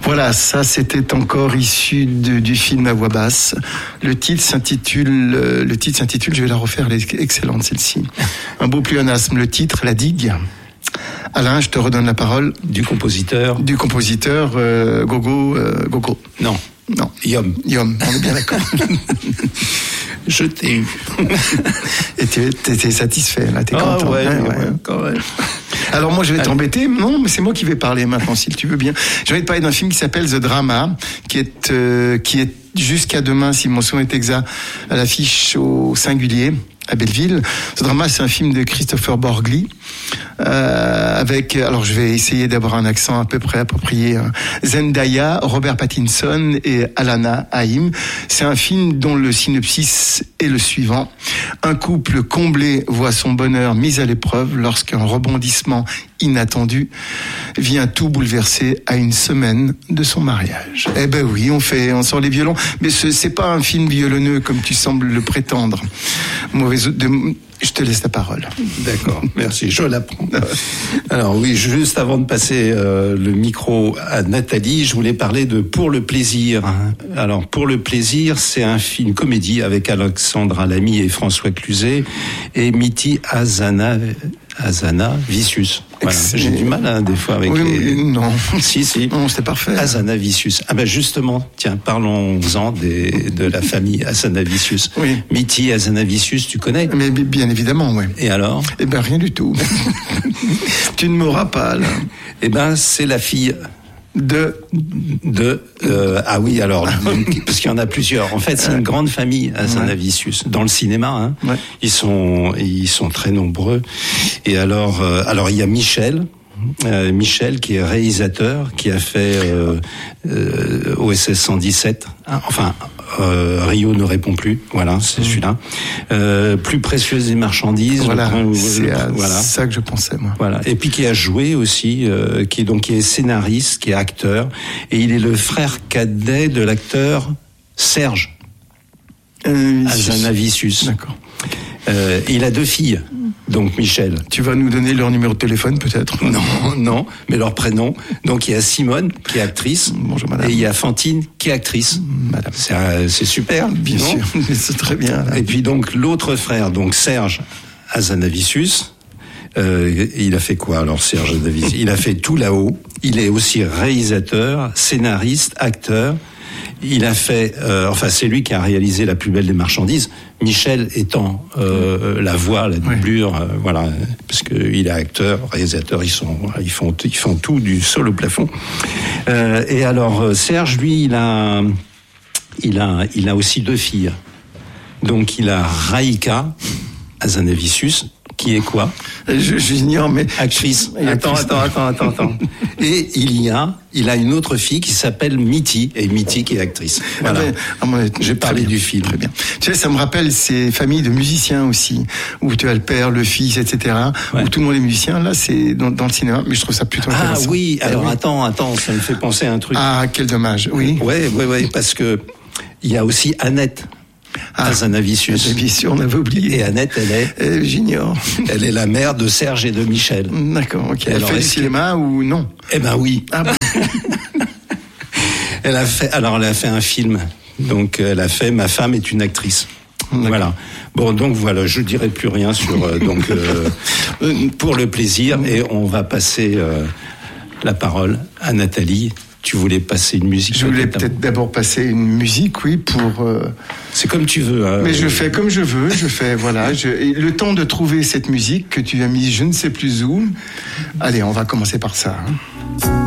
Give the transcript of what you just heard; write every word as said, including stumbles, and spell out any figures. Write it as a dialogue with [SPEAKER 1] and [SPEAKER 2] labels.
[SPEAKER 1] Voilà, ça c'était encore issu de, du film à voix basse. Le titre s'intitule, le titre s'intitule, je vais la refaire, elle est excellente celle-ci. Un beau pléonasme, le titre, La Digue. Alain, je te redonne la parole.
[SPEAKER 2] Du compositeur.
[SPEAKER 1] Du compositeur euh, Gogo, euh, Gogo.
[SPEAKER 2] Non.
[SPEAKER 1] Non.
[SPEAKER 2] Yom.
[SPEAKER 1] Yom, on est bien d'accord.
[SPEAKER 2] Je t'ai eu.
[SPEAKER 1] Et tu étais satisfait, là, t'es
[SPEAKER 2] ah,
[SPEAKER 1] content.
[SPEAKER 2] Ouais,
[SPEAKER 1] hein,
[SPEAKER 2] ouais,
[SPEAKER 1] ouais.
[SPEAKER 2] quand même.
[SPEAKER 1] Alors moi je vais t'embêter, non mais c'est moi qui vais parler maintenant si tu veux bien. Je vais te parler d'un film qui s'appelle The Drama, qui est euh, qui est jusqu'à demain si mon son est exact à l'affiche au Singulier à Belleville. Ce drama, c'est un film de Christopher Borgli, euh, avec, alors je vais essayer d'avoir un accent à peu près approprié, hein. Zendaya, Robert Pattinson et Alana Haim. C'est un film dont le synopsis est le suivant. Un couple comblé voit son bonheur mis à l'épreuve lorsqu'un rebondissement inattendu vient tout bouleverser à une semaine de son mariage. Eh ben oui, on fait, on sort les violons, mais ce, c'est pas un film violonneux comme tu sembles le prétendre. Mauvaise, de, je te laisse la parole.
[SPEAKER 2] D'accord, merci, je l'apprends. Alors oui, juste avant de passer euh, le micro à Nathalie, je voulais parler de Pour le plaisir. Alors Pour le plaisir, c'est un film comédie avec Alexandra Lamy et François Cluzet et Miti Azana, Azana Vicius. Voilà. J'ai du mal hein, des fois avec
[SPEAKER 1] oui,
[SPEAKER 2] les...
[SPEAKER 1] Non.
[SPEAKER 2] Si, si.
[SPEAKER 1] Non, c'est parfait.
[SPEAKER 2] Hazanavicius. Ah ben justement, tiens, parlons-en des, de la famille Hazanavicius.
[SPEAKER 1] Oui.
[SPEAKER 2] Miti Hazanavicius, tu connais ?
[SPEAKER 1] Mais bien évidemment, oui.
[SPEAKER 2] Et alors ?
[SPEAKER 1] Eh ben rien du tout. Tu ne m'auras pas, là.
[SPEAKER 2] Eh ben, c'est la fille...
[SPEAKER 1] De,
[SPEAKER 2] de, euh, ah oui, alors, parce qu'il y en a plusieurs. En fait, c'est une grande famille, Hazanavicius, dans le cinéma, hein. Ouais. Ils sont, ils sont très nombreux. Et alors, euh, alors, il y a Michel, euh, Michel, qui est réalisateur, qui a fait, euh, euh, O S S cent dix-sept. Hein, enfin, euh, Rio ne répond plus. Voilà, c'est mmh. celui-là. Euh, plus précieuse des marchandises.
[SPEAKER 1] Voilà,
[SPEAKER 2] le,
[SPEAKER 1] c'est
[SPEAKER 2] le,
[SPEAKER 1] à
[SPEAKER 2] voilà.
[SPEAKER 1] ça que je pensais, moi.
[SPEAKER 2] Voilà. Et puis qui a joué aussi, euh, qui est donc qui est scénariste, qui est acteur, et il est le frère cadet de l'acteur Serge euh, Hazanavicius.
[SPEAKER 1] D'accord.
[SPEAKER 2] Euh, il a deux filles. Donc Michel.
[SPEAKER 1] Tu vas nous donner leur numéro de téléphone peut-être ?
[SPEAKER 2] Non, non, mais leur prénom. Donc il y a Simone qui est actrice.
[SPEAKER 1] Bonjour madame.
[SPEAKER 2] Et il y a Fantine qui est actrice.
[SPEAKER 1] Madame.
[SPEAKER 2] C'est, euh, c'est super.
[SPEAKER 1] Bien non sûr, c'est très bien. Là.
[SPEAKER 2] Et puis donc l'autre frère, donc Serge Hazanavicius. Euh, il a fait quoi alors Serge Hazanavicius ? Il a fait tout là-haut. Il est aussi réalisateur, scénariste, acteur. Il a fait, euh, enfin c'est lui qui a réalisé La plus belle des marchandises. Michel étant euh, la voix, la doublure, euh, voilà, parce que il est acteur, réalisateur, ils sont, ils font, ils font tout du sol au plafond. Euh, et alors Serge, lui, il a, il a, il a aussi deux filles. Donc il a Raïka Hazanavicius, qui est quoi ?
[SPEAKER 1] Je, j'ignore, mais...
[SPEAKER 2] Actrice. Attends, attends, attends, attends, attends. Et il y a, il a une autre fille qui s'appelle Miti, et Miti qui est actrice. Voilà.
[SPEAKER 1] Ah ben,
[SPEAKER 2] j'ai parlé du film.
[SPEAKER 1] Très bien. Tu sais, ça me rappelle ces familles de musiciens aussi, où tu as le père, le fils, et cetera, ouais. Où tout le monde est musicien. Là, c'est dans, dans le cinéma, mais je trouve ça plutôt intéressant.
[SPEAKER 2] Ah oui, alors oui. attends, attends, ça me fait penser à un truc.
[SPEAKER 1] Ah, quel dommage, oui.
[SPEAKER 2] Ouais, ouais, ouais, parce que il y a aussi Annette. Ah, Hazanavicius.
[SPEAKER 1] Bien sûr, on avait oublié.
[SPEAKER 2] Et Annette, elle est
[SPEAKER 1] euh, J'ignore.
[SPEAKER 2] Elle est la mère de Serge et de Michel.
[SPEAKER 1] D'accord, ok. Elle alors, fait du cinéma que... ou non ?
[SPEAKER 2] Eh ben oui.
[SPEAKER 1] Ah bon.
[SPEAKER 2] Elle a fait, alors elle a fait un film. Donc elle a fait Ma femme est une actrice. D'accord. Voilà. Bon, donc voilà, je dirai plus rien sur euh, donc euh, Pour le plaisir, et on va passer euh, la parole à Nathalie. Tu voulais passer une musique ?
[SPEAKER 1] Je voulais peut-être, peut-être d'abord passer une musique, oui, pour... Euh...
[SPEAKER 2] C'est comme tu veux. Hein.
[SPEAKER 1] Mais je fais comme je veux, je fais, voilà. Je... Et le temps de trouver cette musique que tu as mise je ne sais plus où. Allez, on va commencer par ça. Hein.